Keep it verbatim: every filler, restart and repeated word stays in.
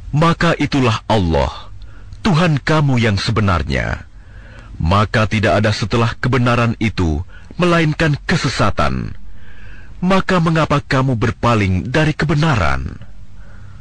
maka itulah Allah, Tuhan kamu yang sebenarnya. Maka tidak ada setelah kebenaran itu, melainkan kesesatan. Maka mengapa kamu berpaling dari kebenaran?